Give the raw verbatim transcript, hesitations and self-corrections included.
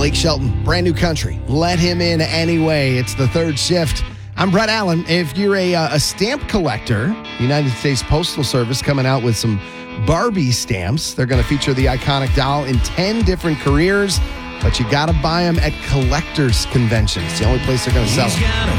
Blake Shelton, brand new country. Let him in anyway. It's the third shift. I'm Brett Allen. If you're a, uh, a stamp collector, the United States Postal Service coming out with some Barbie stamps. They're going to feature the iconic doll in ten different careers, but you got to buy them at collectors' conventions. It's the only place they're going to sell them.